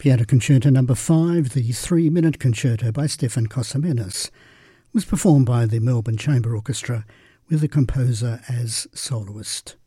Piano Concerto No. 5, the 3-minute concerto by Stefan Kossamenis, was performed by the Melbourne Chamber Orchestra with the composer as soloist.